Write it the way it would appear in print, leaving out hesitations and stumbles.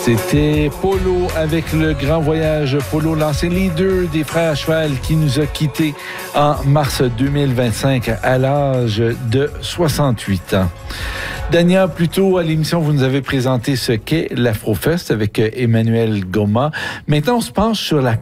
C'était Polo avec le Grand Voyage. Polo, l'ancien leader des Frères à cheval qui nous a quittés en mars 2025 à l'âge de 68 ans. Dania, plus tôt à l'émission, vous nous avez présenté ce qu'est l'Afrofest avec Emmanuel Goma. Maintenant, on se penche sur la